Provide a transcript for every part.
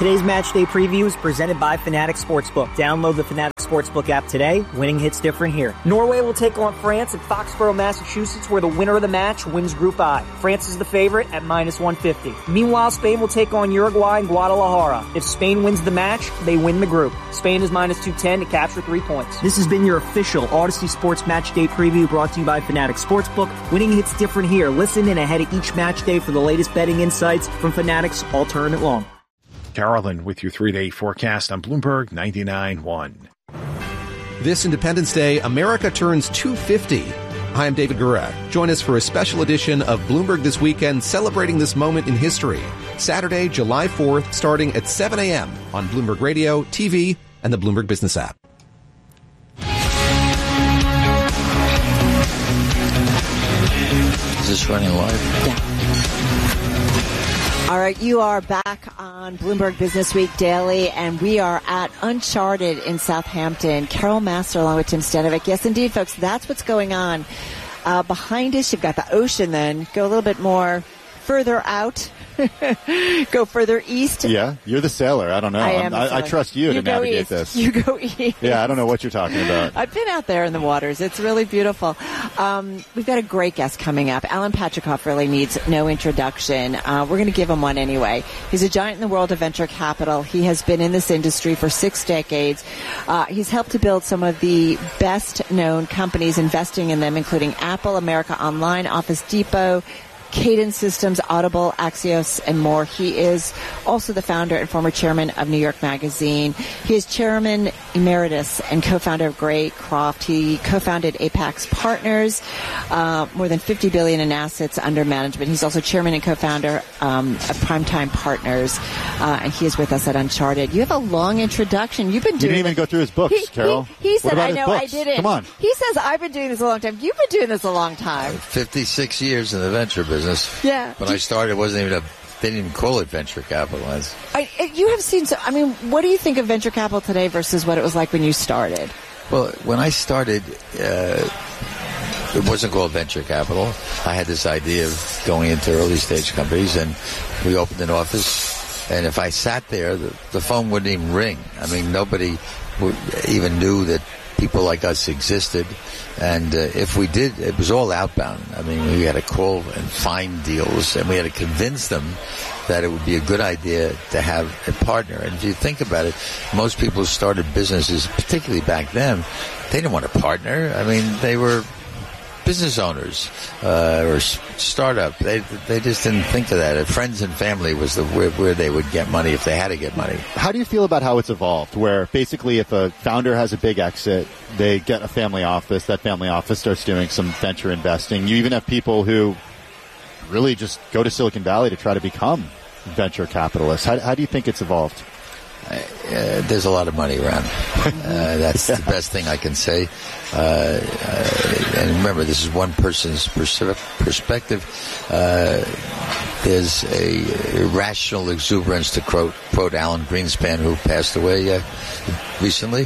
Today's match day preview is presented by Fanatics Sportsbook. Download the Fanatics Sportsbook app today. Winning hits different here. Norway will take on France at Foxborough, Massachusetts, where the winner of the match wins Group I. France is the favorite at -150. Meanwhile, Spain will take on Uruguay in Guadalajara. If Spain wins the match, they win the group. Spain is -210 to capture 3 points. This has been your official Odyssey Sports Match Day preview brought to you by Fanatics Sportsbook. Winning hits different here. Listen in ahead of each match day for the latest betting insights from Fanatics All Tournament Long. Carolyn with your 3-day forecast on Bloomberg 99.1. This Independence Day, America turns 250. Hi, I'm David Gura. Join us for a special edition of Bloomberg This Weekend, celebrating this moment in history. Saturday, July 4th, starting at 7 a.m. on Bloomberg Radio, TV, and the Bloomberg Business app. Is this running live? Yeah. All right, you are back on Bloomberg Business Week Daily, and we are at Uncharted in Southampton. Carol Master along with Tim Stanovic. Yes, indeed, folks, that's what's going on. Behind us, you've got the ocean then. Go a little bit more further out. Go further east. Yeah, you're the sailor. I don't know. I trust you to navigate east. this. You go east. Yeah, I don't know what you're talking about. I've been out there in the waters. It's really beautiful. We've got a great guest coming up. Alan Patricof really needs no introduction. We're going to give him one anyway. He's a giant in the world of venture capital. He has been in this industry for 6 decades. He's helped to build some of the best-known companies, investing in them, including Apple, America Online, Office Depot, Cadence Systems, Audible, Axios, and more. He is also the founder and former chairman of New York Magazine. He is chairman emeritus and co-founder of Greycroft. He co-founded Apex Partners, more than $50 billion in assets under management. He's also chairman and co-founder of Primetime Partners, and he is with us at Uncharted. You have a long introduction. You've been doing. You didn't even go through his books, Carol. He said, "I know, I didn't." Come on. He says, "I've been doing this a long time." You've been doing this a long time. 56 years in the venture business. Yeah. When I started, it wasn't even they didn't even call it venture capital. You have seen what do you think of venture capital today versus what it was like when you started? Well, when I started, it wasn't called venture capital. I had this idea of going into early stage companies, and we opened an office, and if I sat there, the phone wouldn't even ring. I mean, nobody even knew that people like us existed. And if we did, it was all outbound. I mean, we had to call and find deals, and we had to convince them that it would be a good idea to have a partner. And if you think about it, most people who started businesses, particularly back then, they didn't want a partner. I mean, they were business owners or startup. They just didn't think of that. Friends and family was where they would get money if they had to get money. How do you feel about how it's evolved, where basically if a founder has a big exit, they get a family office, that family office starts doing some venture investing. You even have people who really just go to Silicon Valley to try to become venture capitalists. How do you think it's evolved? There's a lot of money around. That's the best thing I can say. And remember, this is one person's perspective. There's a irrational exuberance, to quote Alan Greenspan, who passed away recently.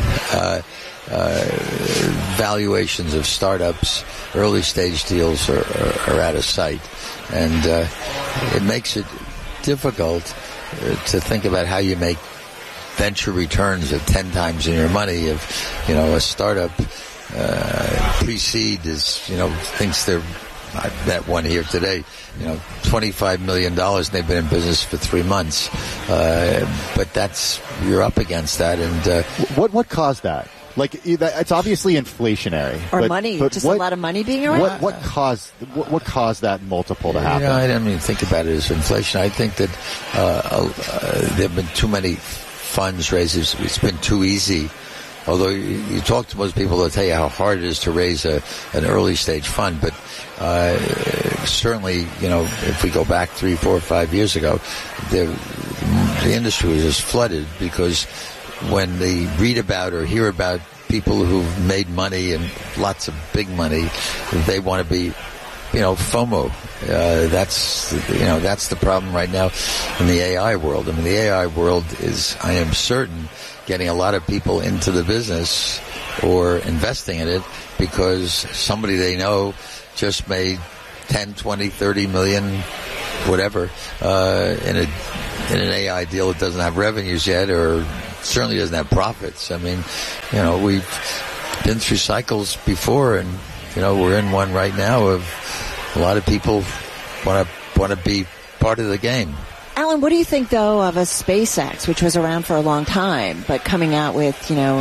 Valuations of startups, early stage deals are out of sight, and it makes it difficult to think about how you make venture returns of 10 times in your money. If a startup pre-seed is thinks they're, I met one here today, $25 million, and they've been in business for 3 months. But you're up against that. And what caused that? Like, it's obviously inflationary. Or money, just a lot of money being around? What caused that multiple to happen? I don't even think about it as inflation. I think that there have been too many funds raised. It's been too easy. Although you talk to most people, they'll tell you how hard it is to raise an early stage fund. But certainly, if we go back 3, 4, 5 years ago, the industry was just flooded, because when they read about or hear about people who've made money, and lots of big money, they want to be, FOMO. That's the problem right now in the AI world. I mean, the AI world is, I am certain, getting a lot of people into the business or investing in it because somebody they know just made 10, 20, 30 million, whatever, in in an AI deal that doesn't have revenues yet, or certainly doesn't have profits. I mean, we've been through cycles before, and we're in one right now of a lot of people want to be part of the game. Alan, what do you think, though, of a SpaceX, which was around for a long time, but coming out with,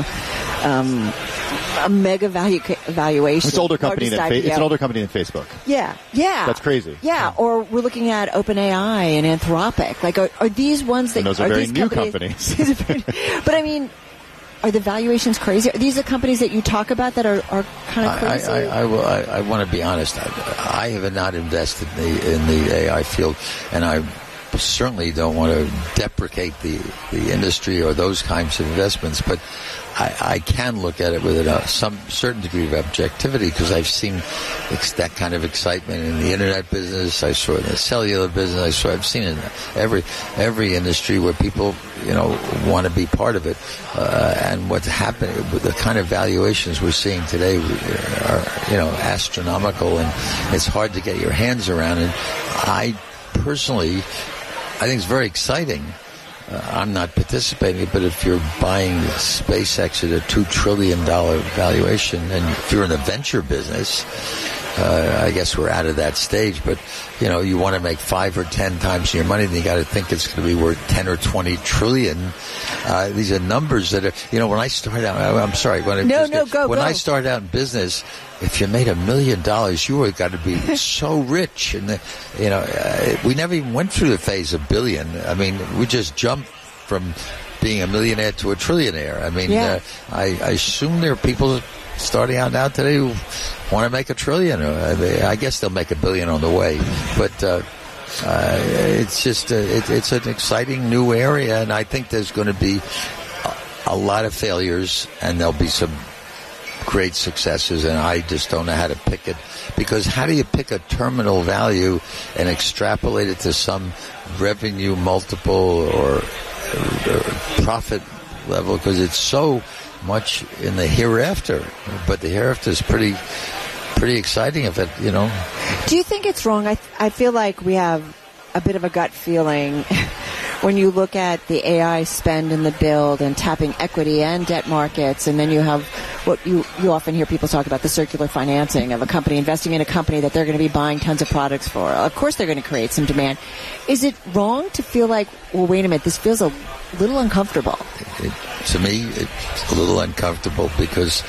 a mega valuation? It's an older company than Facebook. Yeah. That's crazy. Yeah, or we're looking at OpenAI and Anthropic. Like, are these ones that... And those are very new companies. But, I mean... Are the valuations crazy? Are these the companies that you talk about that are kind of crazy? I want to be honest. I have not invested in the AI field, and I certainly don't want to deprecate the industry or those kinds of investments, but I can look at it with some certain degree of objectivity, because I've seen that kind of excitement in the internet business. I saw it in the cellular business. I've seen it in every industry where people want to be part of it. And what's happening with the kind of valuations we're seeing today are astronomical, and it's hard to get your hands around. And I think it's very exciting. I'm not participating, but if you're buying SpaceX at a $2 trillion valuation, and if you're in the venture business, I guess we're out of that stage, but you want to make 5 or 10 times your money, then you got to think it's going to be worth 10 or 20 trillion. These are numbers that are, when I started out, I'm sorry. When I started out in business, if you made $1 million, you would got to be so rich. And, we never even went through the phase of billion. I mean, we just jumped from being a millionaire to a trillionaire. I mean, I assume there are people starting out now today who want to make $1 trillion. I guess they'll make $1 billion on the way. But it's just it's an exciting new area, and I think there's going to be a lot of failures, and there'll be some great successes, and I just don't know how to pick it, because how do you pick a terminal value and extrapolate it to some revenue multiple or profit level, because it's so much in the hereafter, but the hereafter is pretty exciting if it, Do you think it's wrong? I feel like we have a bit of a gut feeling when you look at the AI spend and the build and tapping equity and debt markets, and then you have what you often hear people talk about, the circular financing of a company investing in a company that they're going to be buying tons of products for. Of course they're going to create some demand. Is it wrong to feel like, well, wait a minute, this feels a little uncomfortable? To me, it's a little uncomfortable because,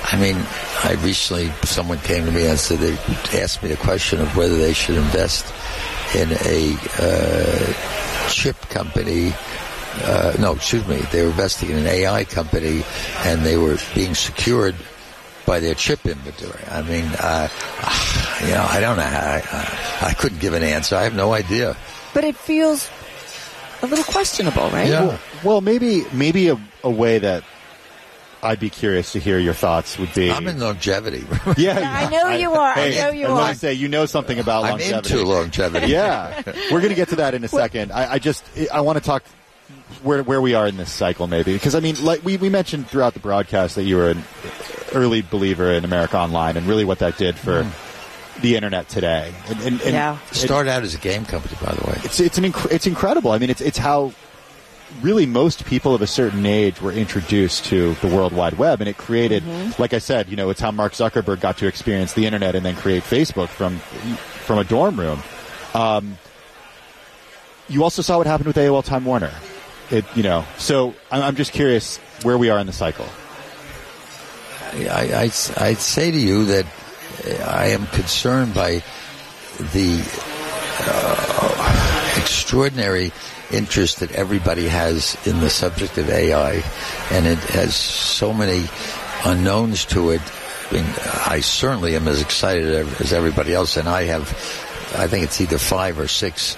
someone came to me and said, they asked me the question of whether they should invest in a chip company. They were investing in an AI company, and they were being secured by their chip inventory. I don't know how. I couldn't give an answer. I have no idea. But it feels a little questionable, right? Yeah. Well, maybe a way that I'd be curious to hear your thoughts would be... I'm in longevity. Yeah, I know you are. Hey, I want to say, something about longevity. I'm into longevity. Yeah. We're going to get to that in a second. I want to talk where we are in this cycle, maybe. Because, like we mentioned throughout the broadcast that you were an early believer in America Online, and really what that did for the internet today. And started out as a game company, by the way. It's incredible. It's how really most people of a certain age were introduced to the World Wide Web, and it created, like I said, it's how Mark Zuckerberg got to experience the internet and then create Facebook from a dorm room. You also saw what happened with AOL Time Warner. So I'm just curious where we are in the cycle. I'd say to you that I am concerned by the extraordinary interest that everybody has in the subject of AI, and it has so many unknowns to it. I certainly am as excited as everybody else, and I think it's either 5 or 6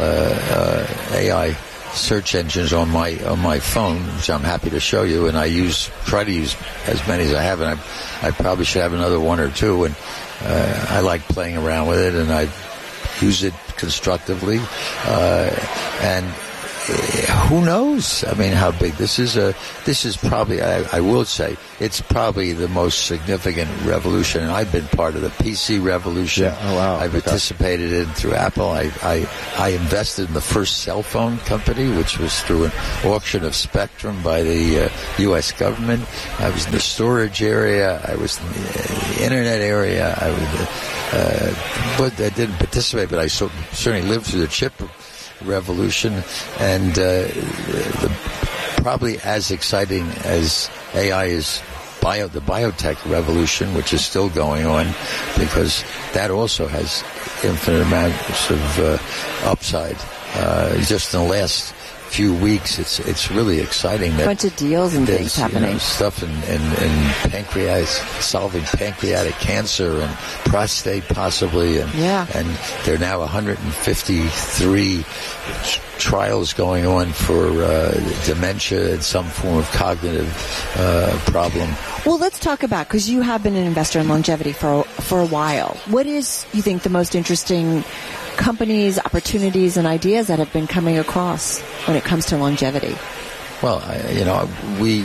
AI search engines on my phone, which I'm happy to show you, and I try to use as many as I have, and I probably should have another 1 or 2, and I like playing around with it, and I use it constructively, and who knows? I mean, how big this is? This is probably, I will say, it's probably the most significant revolution. And I've been part of the PC revolution. Yeah. Oh, wow. I participated in through Apple. I invested in the first cell phone company, which was through an auction of spectrum by the U.S. government. I was in the storage area. I was in the internet area. But I didn't participate, but I certainly lived through the chip revolution, and probably as exciting as AI is the biotech revolution, which is still going on, because that also has infinite amounts of upside. Just in the last few weeks, it's really exciting. That a bunch of deals and things happening. Stuff in pancreas, solving pancreatic cancer and prostate possibly, and there are now 153 trials going on for dementia and some form of cognitive problem. Well, let's talk about, because you have been an investor in longevity for a while. What is, you think, the most interesting companies, opportunities, and ideas that have been coming across when it comes to longevity? Well, we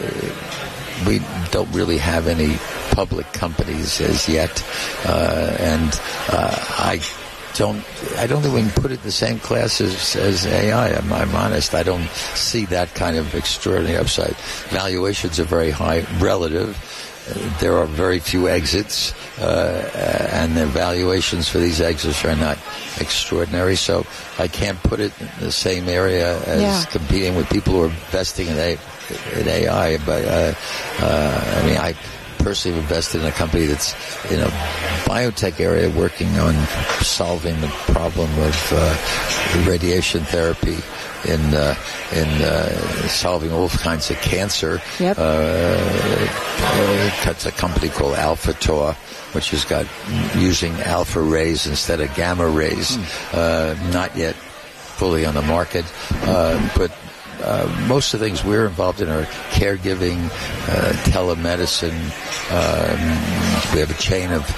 don't really have any public companies as yet, and I don't think we can put it in the same class as AI. I'm honest. I don't see that kind of extraordinary upside. Valuations are very high relative. There are very few exits, and the valuations for these exits are not extraordinary. So I can't put it in the same area as competing with people who are investing in AI. But I mean, I personally have invested in a company that's in a biotech area working on solving the problem of radiation therapy in solving all kinds of cancer. Yep. It's a company called AlphaTaur, which has got using alpha rays instead of gamma rays. Not yet fully on the market, but most of the things we're involved in are caregiving, telemedicine. We have a chain of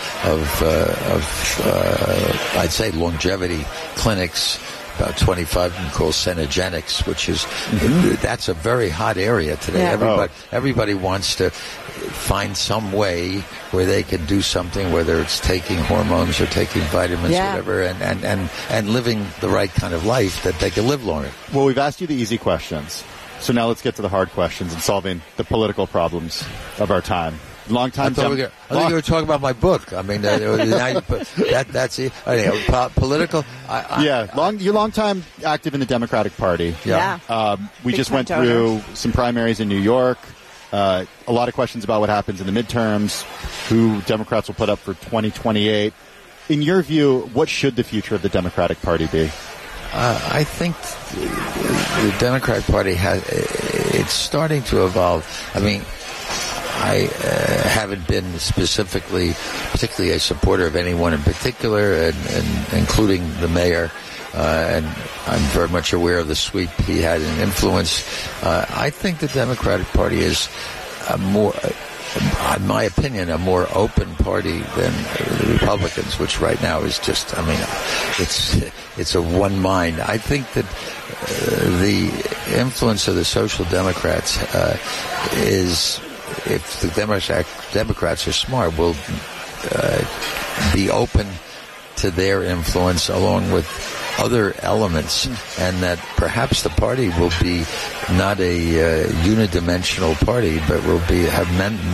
I'd say longevity clinics, about 25 of them, called Cenegenics, which is that's a very hot area today. Yeah. Everybody wants to find some way where they can do something, whether it's taking hormones or taking vitamins, whatever, and living the right kind of life that they can live longer. Well, we've asked you the easy questions, so now let's get to the hard questions and solving the political problems of our time. I thought you were talking about my book. I mean, that's it. Anyway, political. You're long time active in the Democratic Party. Yeah. We just went through some primaries in New York. A lot of questions about what happens in the midterms, who Democrats will put up for 2028. In your view, what should the future of the Democratic Party be? I think the Democratic Party it's starting to evolve. I mean, I haven't been particularly a supporter of anyone in particular, and including the mayor. And I'm very much aware of the sweep he had in influence. I think the Democratic Party is in my opinion, a more open party than the Republicans, which right now is just, I mean, it's a one mind. I think that the influence of the Social Democrats is, if the Democrats are smart, will be open to their influence along with other elements, and that perhaps the party will be not a unidimensional party, but will have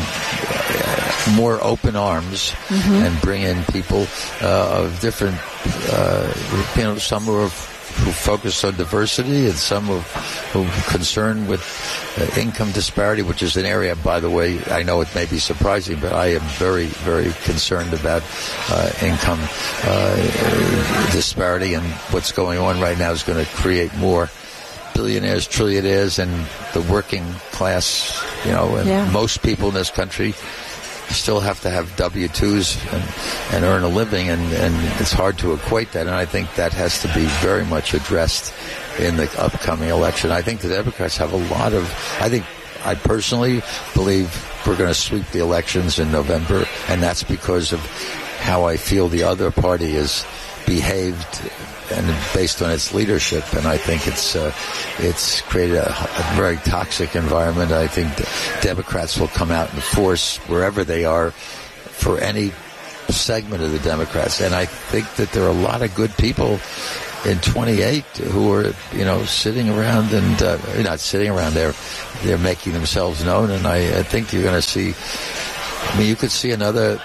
more open arms and bring in people of different, some who focus on diversity and some who are concerned with income disparity, which is an area, by the way, I know it may be surprising, but I am very, very concerned about income disparity, and what's going on right now is going to create more billionaires, trillionaires, and the working class, and most people in this country still have to have W-2s and earn a living, and it's hard to equate that, and I think that has to be very much addressed in the upcoming election. I think the Democrats have I personally believe we're going to sweep the elections in November, and that's because of how I feel the other party is behaved and based on its leadership, and I think it's created a very toxic environment. I think Democrats will come out in force wherever they are for any segment of the Democrats, and I think that there are a lot of good people in 28 who are, sitting around and not sitting around. They're making themselves known, and I think you're going to see. I mean, you could see another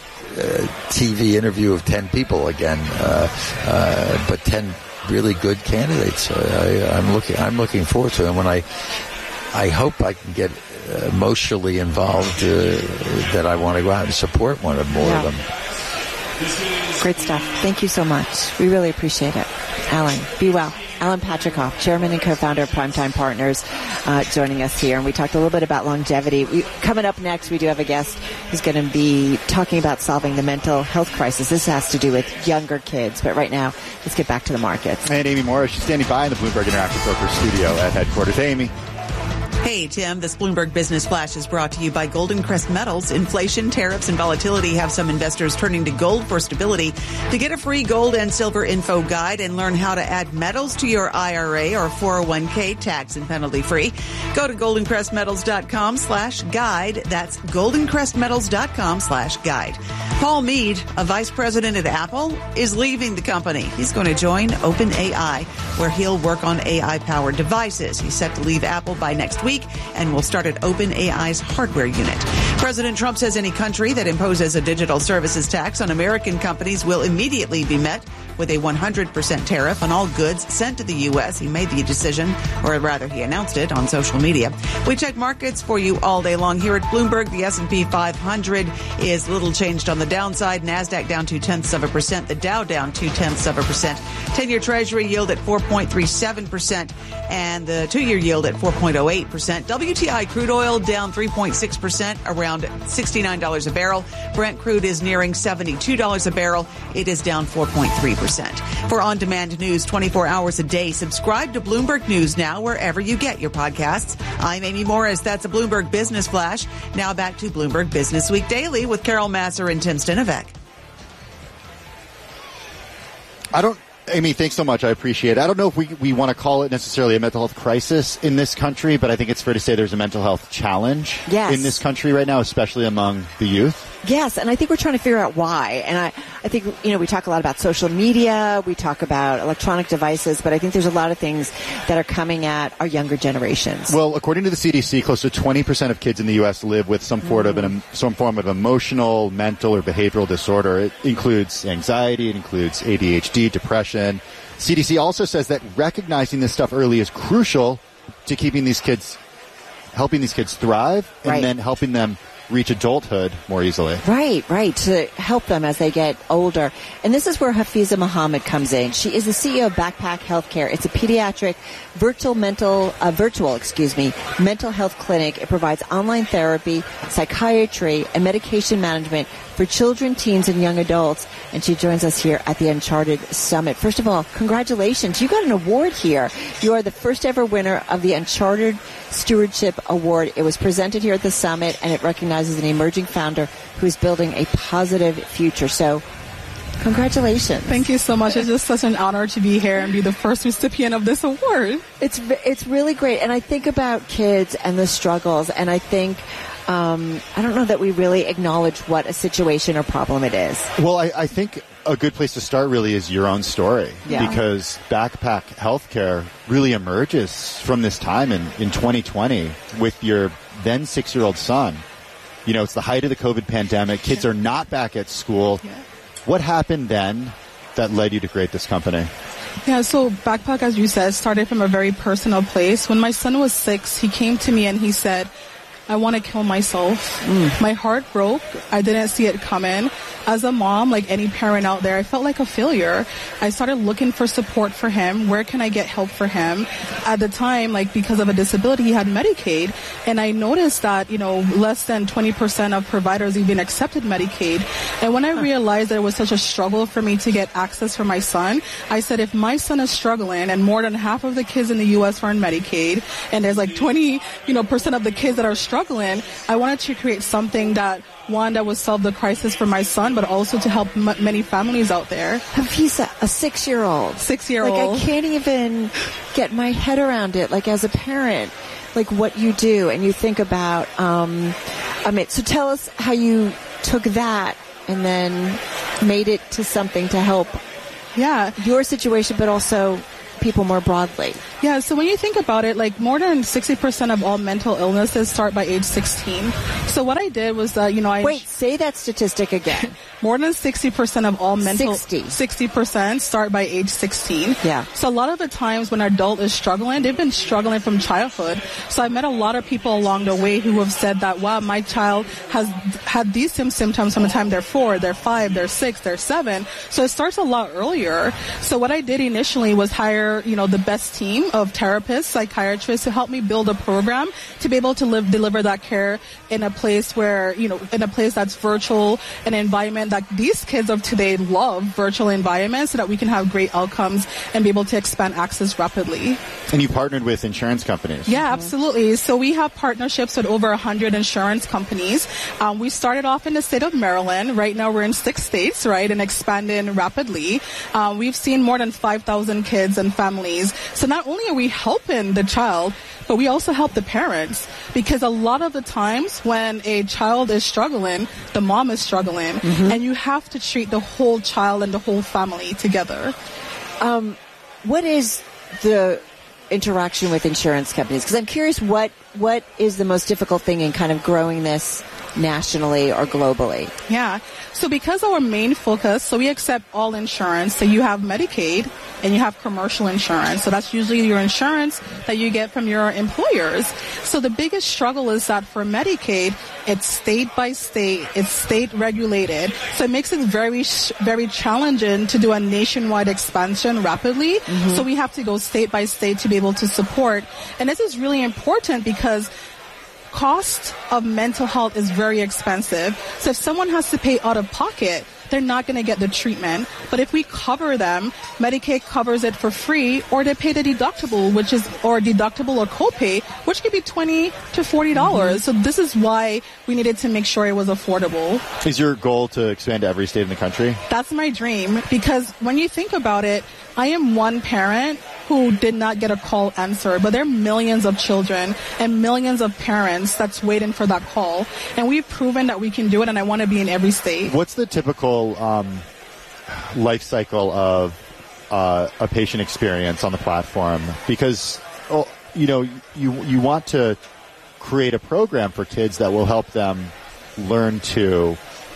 TV interview of 10 people again, but 10 really good candidates. I'm looking forward to it. And when I hope I can get emotionally involved, that I want to go out and support one or more of them. Great stuff. Thank you so much. We really appreciate it. Alan, be well. Alan Patricof, chairman and co-founder of Primetime Partners, joining us here. And we talked a little bit about longevity. Coming up next, we do have a guest who's going to be talking about solving the mental health crisis. This has to do with younger kids. But right now, let's get back to the markets. And Amy Morris, she's standing by in the Bloomberg Interactive Brokers studio at headquarters. Amy. Hey, Tim, this Bloomberg Business Flash is brought to you by Golden Crest Metals. Inflation, tariffs, and volatility have some investors turning to gold for stability. To get a free gold and silver info guide and learn how to add metals to your IRA or 401k tax and penalty free, go to goldencrestmetals.com/guide. That's goldencrestmetals.com/guide. Paul Mead, a vice president at Apple, is leaving the company. He's going to join OpenAI, where he'll work on AI-powered devices. He's set to leave Apple by next week and will start at OpenAI's hardware unit. President Trump says any country that imposes a digital services tax on American companies will immediately be met with a 100% tariff on all goods sent to the U.S. He made the decision, or rather he announced it on social media. We check markets for you all day long here at Bloomberg. The S&P 500 is little changed on the downside. NASDAQ down 0.2%. The Dow down 0.2%. 10-year Treasury yield at 4.37%. And the 2-year yield at 4.08%. WTI crude oil down 3.6%, around $69 a barrel. Brent crude is nearing $72 a barrel. It is down 4.3%. For on-demand news 24 hours a day, subscribe to Bloomberg News Now wherever you get your podcasts. I'm Amy Morris. That's a Bloomberg Business Flash. Now back to Bloomberg Business Week Daily with Carol Masser and Tim Stenovec. Amy, thanks so much. I appreciate it. I don't know if we want to call it necessarily a mental health crisis in this country, but I think it's fair to say there's a mental health challenge in this country right now, especially among the youth. Yes, and I think we're trying to figure out why. And I think, we talk a lot about social media, we talk about electronic devices, but I think there's a lot of things that are coming at our younger generations. Well, according to the CDC, close to 20% of kids in the U.S. live with some form of emotional, mental, or behavioral disorder. It includes anxiety, it includes ADHD, depression. CDC also says that recognizing this stuff early is crucial to helping these kids thrive, and then helping them reach adulthood more easily. Right, to help them as they get older. And this is where Hafiza Muhammad comes in. She is the CEO of Backpack Healthcare. It's a pediatric virtual mental health clinic. It provides online therapy, psychiatry, and medication management for children, teens, and young adults. And she joins us here at the Uncharted Summit. First of all, congratulations. You got an award here. You are the first ever winner of the Uncharted Stewardship Award. It was presented here at the summit, and it recognizes an emerging founder who is building a positive future. So, congratulations. Thank you so much. It's just such an honor to be here and be the first recipient of this award. It's really great. And I think about kids and the struggles, and I think I don't know that we really acknowledge what a situation or problem it is. Well, I think a good place to start really is your own story, because Backpack Healthcare really emerges from this time in 2020 with your then 6-year-old son. It's the height of the COVID pandemic. Kids are not back at school. Yeah. What happened then that led you to create this company? Yeah, so Backpack, as you said, started from a very personal place. When my son was 6, he came to me and he said, I want to kill myself. My heart broke. I didn't see it coming. As a mom, like any parent out there, I felt like a failure. I started looking for support for him. Where can I get help for him? At the time, because of a disability, he had Medicaid. And I noticed that, less than 20% of providers even accepted Medicaid. And when I realized that it was such a struggle for me to get access for my son, I said, if my son is struggling and more than half of the kids in the U.S. are on Medicaid, and there's 20%, of the kids that are struggling, I wanted to create something that one that would solve the crisis for my son, but also to help many families out there. He's a 6-year-old. 6-year-old. Like, I can't even get my head around it, like, as a parent, like, what you do. And you think about, so tell us how you took that and then made it to something to help your situation, but also people more broadly. Yeah, so when you think about it, like, more than 60% of all mental illnesses start by age 16. So what I did was, Wait, say that statistic again. More than 60% of all mental... 60% start by age 16. Yeah. So a lot of the times when an adult is struggling, they've been struggling from childhood. So I've met a lot of people along the way who have said that, wow, my child has had these symptoms from the time they're 4, they're 5, they're 6, they're 7. So it starts a lot earlier. So what I did initially was hire, the best team of therapists, psychiatrists to help me build a program to be able to deliver that care in a place where, in a place that's virtual, an environment that these kids of today love, virtual environments, so that we can have great outcomes and be able to expand access rapidly. And you partnered with insurance companies. Yeah, absolutely. So we have partnerships with over 100 insurance companies. We started off in the state of Maryland. Right now we're in 6 states, right, and expanding rapidly. We've seen more than 5,000 kids and families. So not only are we helping the child, but we also help the parents, because a lot of the times when a child is struggling, the mom is struggling, and you have to treat the whole child and the whole family together. What is the interaction with insurance companies? Because I'm curious, what is the most difficult thing in kind of growing this nationally or globally? Yeah. So because our main focus, so we accept all insurance. So you have Medicaid and you have commercial insurance. So that's usually your insurance that you get from your employers. So the biggest struggle is that for Medicaid, it's state by state, it's state regulated. So it makes it very, very challenging to do a nationwide expansion rapidly. So we have to go state by state to be able to support. And this is really important because cost of mental health is very expensive. So if someone has to pay out of pocket, they're not going to get the treatment. But if we cover them, Medicaid covers it for free, or they pay the deductible, or copay, which could be $20 to $40. So this is why we needed to make sure it was affordable. Is your goal to expand to every state in the country? That's my dream, because when you think about it, I am one parent who did not get a call answered, but there are millions of children and millions of parents that's waiting for that call. And we've proven that we can do it, and I want to be in every state. What's the typical life cycle of a patient experience on the platform? Because, you want to create a program for kids that will help them learn to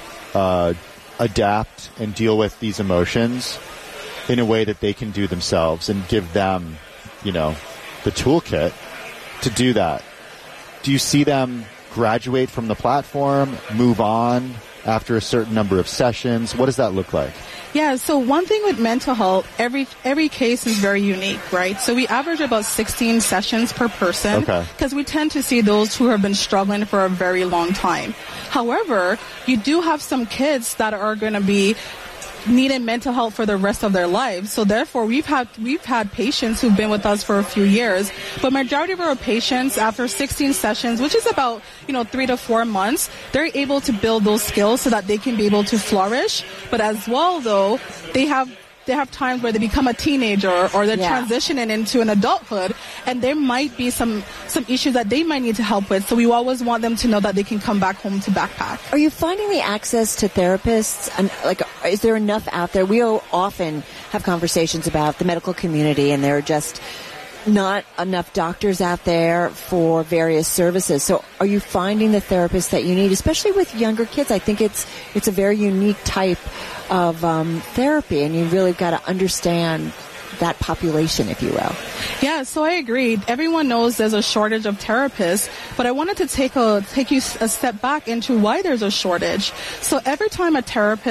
adapt and deal with these emotions in a way that they can do themselves, and give them, the toolkit to do that. Do you see them graduate from the platform, move on after a certain number of sessions? What does that look like? Yeah, so one thing with mental health, every case is very unique, right? So we average about 16 sessions per person, because we tend to see those who have been struggling for a very long time. However, you do have some kids that are going to be needing mental health for the rest of their lives. So therefore, we've had patients who've been with us for a few years, but majority of our patients, after 16 sessions, which is about 3 to 4 months, they're able to build those skills so that they can be able to flourish. But as well, though, they have times where they become a teenager, or they're transitioning into an adulthood, and there might be some issues that they might need to help with. So we always want them to know that they can come back home to backpack. Are you finding the access to therapists, and is there enough out there? We often have conversations about the medical community, and there are just not enough doctors out there for various services. So are you finding the therapists that you need, especially with younger kids? I think it's a very unique type of therapy, and you really got to understand that population, if you will. Yeah, so I agree. Everyone knows there's a shortage of therapists, but I wanted to take you a step back into why there's a shortage. So every time a therapist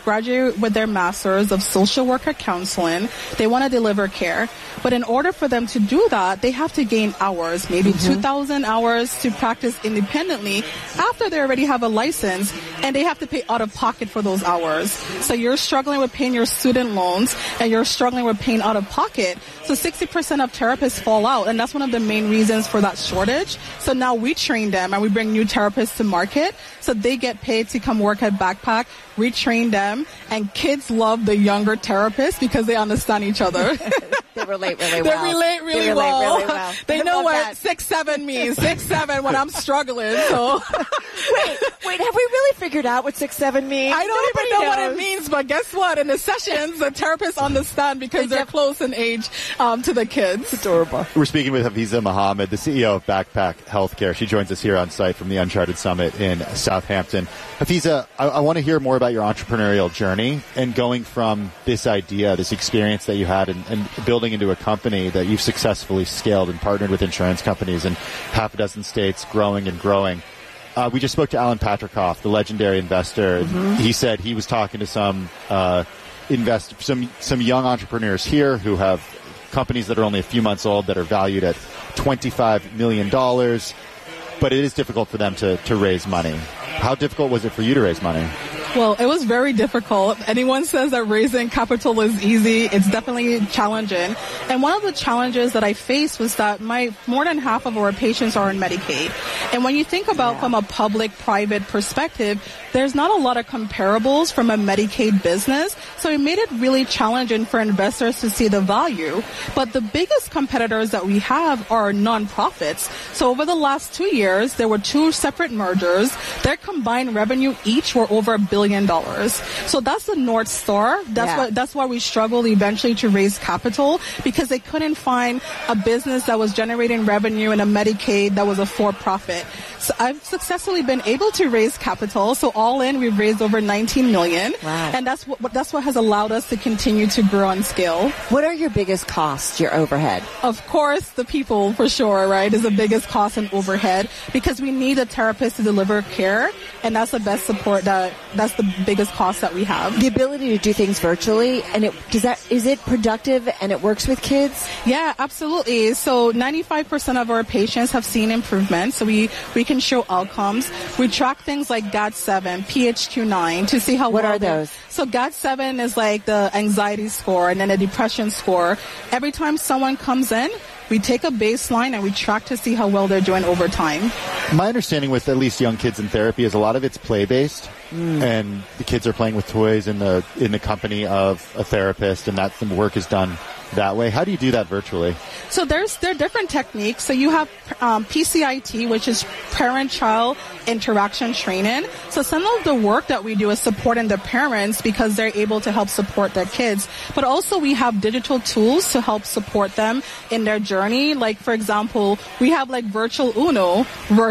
graduate with their master's of social worker counseling. They want to deliver care. But in order for them to do that, they have to gain hours, maybe 2,000 hours to practice independently after they already have a license, and they have to pay out of pocket for those hours. So you're struggling with paying your student loans, and you're struggling with paying out of pocket. So 60% of therapists fall out, and that's one of the main reasons for that shortage. So now we train them, and we bring new therapists to market, so they get paid to come work at Backpack. We train them, and kids love the younger therapists because they understand each other. They relate really They well. relate really well. They know what 6'7" means. 6'7" when I'm struggling. So Wait, have we really figured out what 6'7" means? I don't even know what it means, but guess what? In the sessions, the therapists understand because they're close in age to the kids. Adorable. We're speaking with Hafiza Muhammad, the CEO of Backpack Healthcare. She joins us here on site from the Uncharted Summit in Southampton. Hafiza, I want to hear more about your entrepreneurial journey and going from this idea, this experience that you had and building into a company that you've successfully scaled and partnered with insurance companies in half a dozen states, growing and growing. We just spoke to Alan Patricof, the legendary investor. He said he was talking to some young entrepreneurs here who have companies that are only a few months old that are valued at $25 million, but it is difficult for them to raise money. How difficult was it for you to raise money? Well, it was very difficult. Anyone says that raising capital is easy. It's definitely challenging. And one of the challenges that I faced was that more than half of our patients are on Medicaid. And when you think about from a public-private perspective, there's not a lot of comparables from a Medicaid business. So it made it really challenging for investors to see the value. But the biggest competitors that we have are nonprofits. So over the last 2 years, there were 2 separate mergers. Their combined revenue each were over $1 billion. So that's the North Star. That's why we struggled eventually to raise capital, because they couldn't find a business that was generating revenue in a Medicaid that was a for-profit. So I've successfully been able to raise capital. So all in, we've raised over $19 million. Wow. And that's what has allowed us to continue to grow and scale. What are your biggest costs, your overhead? Of course, the people, for sure, right, is the biggest cost and overhead, because we need a therapist to deliver care, and that's the best support. That's the biggest cost that we have. The ability to do things virtually, and is it productive and it works with kids? Yeah, absolutely. So 95% of our patients have seen improvement. So we can show outcomes. We track things like GAD-7, PHQ-9 to see how What are those? So GAD-7 is like the anxiety score and then the depression score. Every time someone comes in, we take a baseline and we track to see how well they're doing over time. My understanding with at least young kids in therapy is a lot of it's play-based, and the kids are playing with toys in the company of a therapist, and that the work is done that way. How do you do that virtually? So there are different techniques. So you have PCIT, which is parent-child interaction training. So some of the work that we do is supporting the parents because they're able to help support their kids. But also we have digital tools to help support them in their journey. Like, for example, we have like virtual Uno,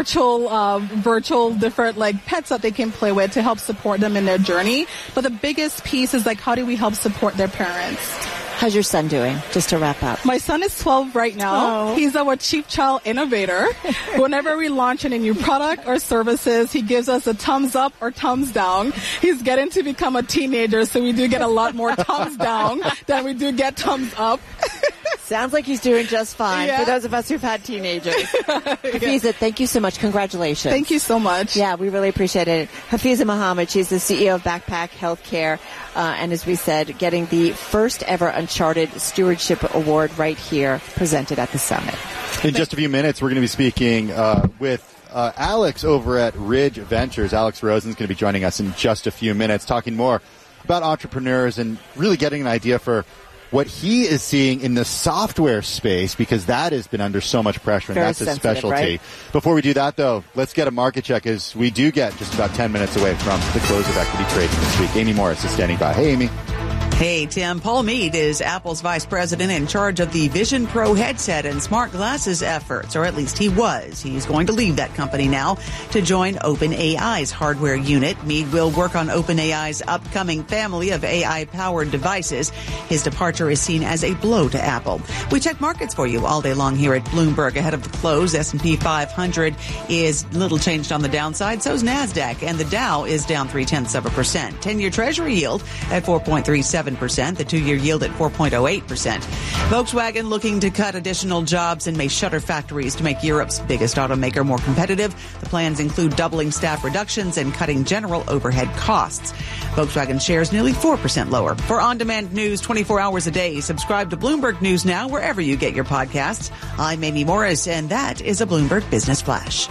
virtual different like pets that they can play with to help support them in their journey. But the biggest piece is like, how do we help support their parents? How's your son doing, just to wrap up? My son is 12 right now. Oh. He's our chief child innovator. Whenever we launch any new product or services, he gives us a thumbs up or thumbs down. He's getting to become a teenager, so we do get a lot more thumbs down than we do get thumbs up. Sounds like he's doing just fine for those of us who've had teenagers. Hafiza, thank you so much. Congratulations. Thank you so much. Yeah, we really appreciate it. Hafiza Muhammad, she's the CEO of Backpack Healthcare. And as we said, getting the first ever Uncharted Stewardship Award right here, presented at the summit. In just a few minutes, we're going to be speaking with Alex over at Ridge Ventures. Alex Rosen's going to be joining us in just a few minutes, talking more about entrepreneurs and really getting an idea for what he is seeing in the software space, because that has been under so much pressure, and Very that's his sensitive, specialty. Right? Before we do that, though, let's get a market check, as we do get just about 10 minutes away from the close of equity trading this week. Amy Morris is standing by. Hey, Amy. Hey, Tim. Paul Mead is Apple's vice president in charge of the Vision Pro headset and smart glasses efforts, or at least he was. He's going to leave that company now to join OpenAI's hardware unit. Mead will work on OpenAI's upcoming family of AI-powered devices. His departure is seen as a blow to Apple. We check markets for you all day long here at Bloomberg. Ahead of the close, S&P 500 is little changed on the downside. So's NASDAQ, and the Dow is down 0.3%. 10-year Treasury yield at 4.37%. The 2-year yield at 4.08%. Volkswagen looking to cut additional jobs and may shutter factories to make Europe's biggest automaker more competitive. The plans include doubling staff reductions and cutting general overhead costs. Volkswagen shares nearly 4% lower. For on-demand news 24 hours a day, subscribe to Bloomberg News Now wherever you get your podcasts. I'm Amy Morris, and that is a Bloomberg Business Flash.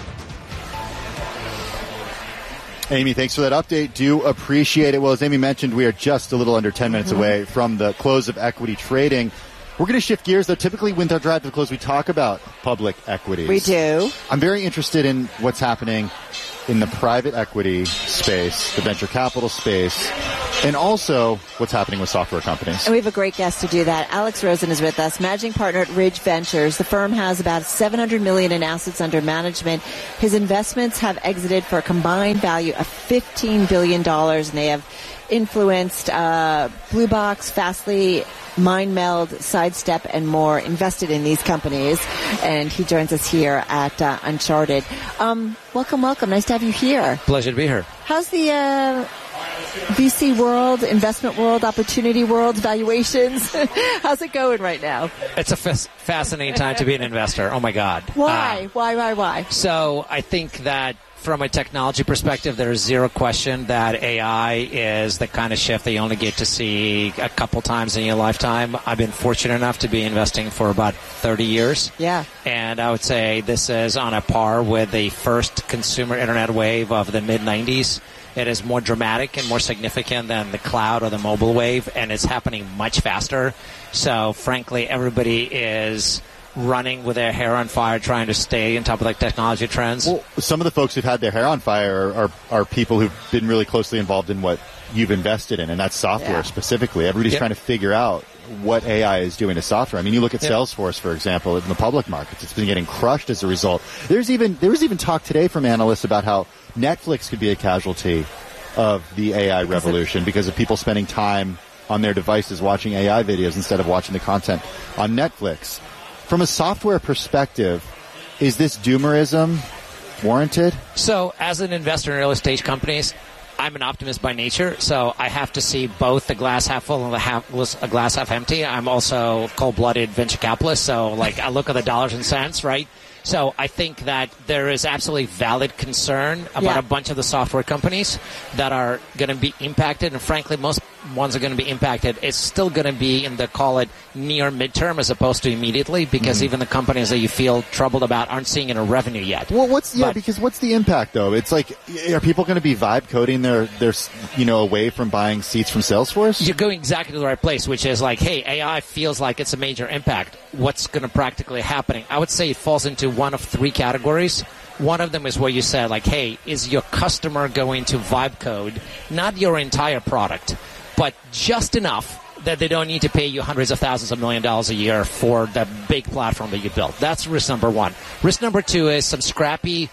Amy, thanks for that update. Do appreciate it. Well, as Amy mentioned, we are just a little under 10 minutes away from the close of equity trading. We're going to shift gears, though. Typically, when our drive to the close, we talk about public equities. We do. I'm very interested in what's happening in the private equity space, the venture capital space, and also what's happening with software companies. And we have a great guest to do that. Alex Rosen is with us, managing partner at Ridge Ventures. The firm has about $700 million in assets under management. His investments have exited for a combined value of $15 billion, and they have influenced Blue Box, Fastly, MindMeld, Sidestep, and more, invested in these companies. And he joins us here at Uncharted. Welcome. Nice to have you here. Pleasure to be here. How's the VC world, investment world, opportunity world, valuations? How's it going right now? It's a fascinating time to be an investor. Oh, my God. Why? Why? So I think that from a technology perspective, there's zero question that AI is the kind of shift that you only get to see a couple times in your lifetime. I've been fortunate enough to be investing for about 30 years. Yeah. And I would say this is on a par with the first consumer internet wave of the mid-90s. It is more dramatic and more significant than the cloud or the mobile wave, and it's happening much faster. So, frankly, everybody is running with their hair on fire, trying to stay on top of the technology trends. Well, some of the folks who've had their hair on fire are people who've been really closely involved in what you've invested in, and that's software specifically. Everybody's trying to figure out what AI is doing to software. I mean, you look at Salesforce, for example, in the public markets. It's been getting crushed as a result. There was even talk today from analysts about how Netflix could be a casualty of the AI revolution because of people spending time on their devices watching AI videos instead of watching the content on Netflix. From a software perspective, is this doomerism warranted? So, as an investor in early stage companies, I'm an optimist by nature, so I have to see both the glass half full and the glass half empty. I'm also a cold-blooded venture capitalist, so I look at the dollars and cents, right? So I think that there is absolutely valid concern about a bunch of the software companies that are going to be impacted, and frankly, most ones are going to be impacted. It's still going to be in the, call it, near midterm as opposed to immediately, because even the companies that you feel troubled about aren't seeing it in revenue yet. Well, what's the impact, though? It's like, are people going to be vibe coding their away from buying seats from Salesforce? You're going exactly to the right place, which is like, hey, AI feels like it's a major impact. What's going to practically happening? I would say it falls into one of three categories. One of them is where you said, like, hey, is your customer going to vibe code, not your entire product, but just enough that they don't need to pay you hundreds of thousands of $millions a year for the big platform that you built? That's risk number one. Risk number two is some scrappy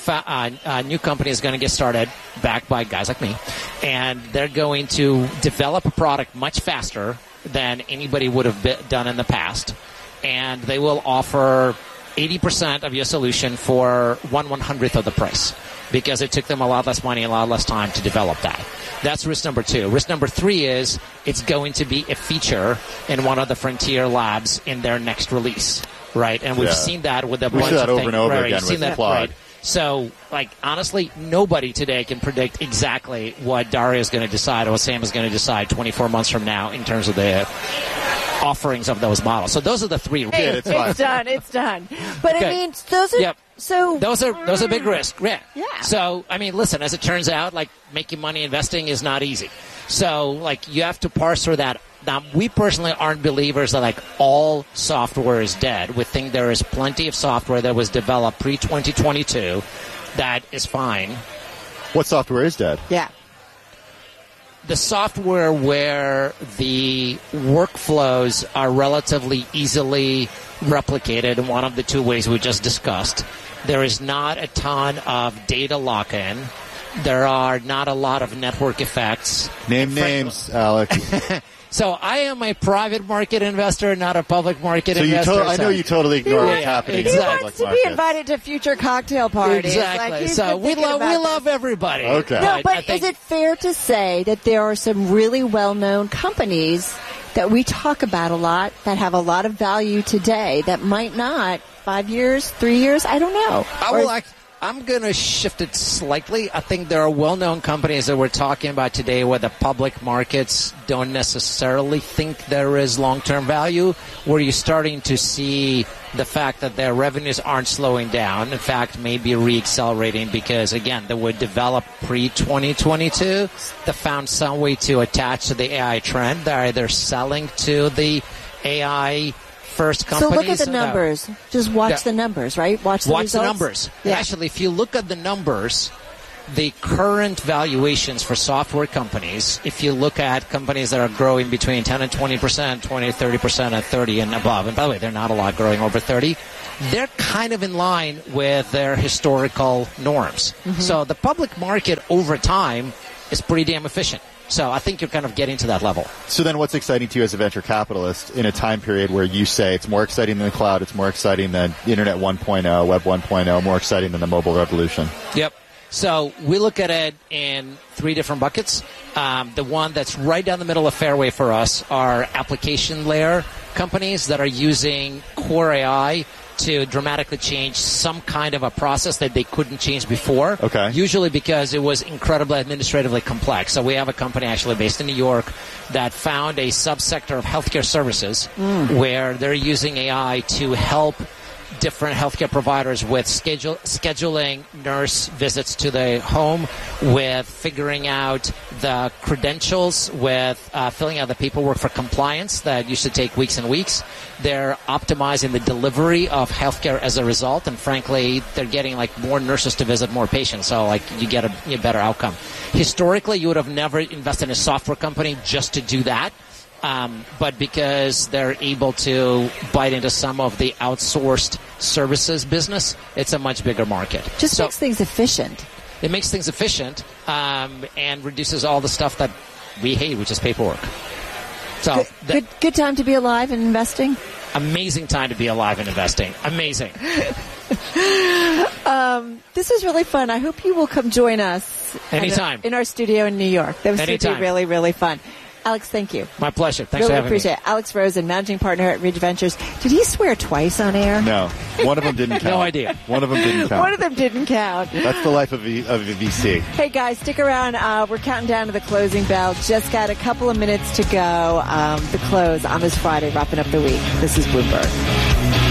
new company is going to get started, backed by guys like me, and they're going to develop a product much faster than anybody would have done in the past, and they will offer 80% of your solution for 1/100th of the price, because it took them a lot less money, a lot less time to develop that. That's risk number two. Risk number three is it's going to be a feature in one of the frontier labs in their next release, right? And we've seen that with a bunch of things. We've seen that over and over again with Claude. Right? So, honestly, nobody today can predict exactly what Daria is going to decide or what Sam is going to decide 24 months from now in terms of the offerings of those models. So those are the three. Hey, it's done. But I mean, those are those are big risks. Yeah. So listen, as it turns out, making money investing is not easy. So you have to parse through that. Now, we personally aren't believers that all software is dead. We think there is plenty of software that was developed pre-2022 that is fine. What software is dead? Yeah. the software where the workflows are relatively easily replicated in one of the two ways we just discussed. There is not a ton of data lock-in. There are not a lot of network effects. Name names, Alex. So I am a private market investor, not a public market investor. I know you totally ignore what's happening. He in wants public to markets. be invited to future cocktail parties. Exactly. Like, so we love everybody. Okay. No, but is it fair to say that there are some really well-known companies that we talk about a lot that have a lot of value today that might not 5 years, 3 years? I don't know. I'm going to shift it slightly. I think there are well-known companies that we're talking about today where the public markets don't necessarily think there is long-term value, where you're starting to see the fact that their revenues aren't slowing down. In fact, maybe re-accelerating because, again, they were developed pre-2022. They found some way to attach to the AI trend. They're either selling to the AI first companies. So look at the numbers. Just watch the numbers, right? Watch the results. The numbers. Yeah. Actually, if you look at the numbers, the current valuations for software companies, if you look at companies that are growing between 10 and 20%, 20, 30%, and 30 and above, and by the way, they're not a lot growing over 30, they're kind of in line with their historical norms. Mm-hmm. So the public market over time is pretty damn efficient. So I think you're kind of getting to that level. So then what's exciting to you as a venture capitalist in a time period where you say it's more exciting than the cloud, it's more exciting than Internet 1.0, Web 1.0, more exciting than the mobile revolution? Yep. So we look at it in three different buckets. The one that's right down the middle of fairway for us are application layer companies that are using core AI to dramatically change some kind of a process that they couldn't change before. Okay. Usually because it was incredibly administratively complex. So we have a company actually based in New York that found a subsector of healthcare services where they're using AI to help different healthcare providers with scheduling nurse visits to the home, with figuring out the credentials, with filling out the paperwork for compliance that used to take weeks and weeks. They're optimizing the delivery of healthcare as a result, and frankly, they're getting like more nurses to visit more patients, so like you get a better outcome. Historically, you would have never invested in a software company just to do that. But because they're able to bite into some of the outsourced services business, it's a much bigger market. Just makes things efficient. It makes things efficient and reduces all the stuff that we hate, which is paperwork. So good time to be alive and investing. Amazing time to be alive and investing. Amazing. This is really fun. I hope you will come join us anytime in our studio in New York. That was going to be really, really fun. Alex, thank you. My pleasure. Thanks for having me. Really appreciate it. Alex Rosen, managing partner at Ridge Ventures. Did he swear twice on air? No. One of them didn't count. No idea. One of them didn't count. One of them didn't count. That's the life of a VC. Hey, guys, stick around. We're counting down to the closing bell. Just got a couple of minutes to go. The close on this Friday, wrapping up the week. This is Bloomberg.